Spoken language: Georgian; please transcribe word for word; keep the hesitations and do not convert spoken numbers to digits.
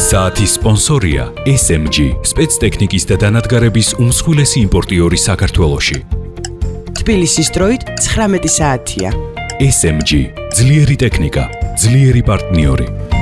საათის სპონსორია ეს ემ ჯი, სპეცტექნიკის და დანადგარების უმსხვილესი იმპორტიორი საქართველოში. თბილისის დროით ცხრამეტი საათია. ეს ემ ჯი, ძლიერი ტექნიკა, ძლიერი პარტნიორი.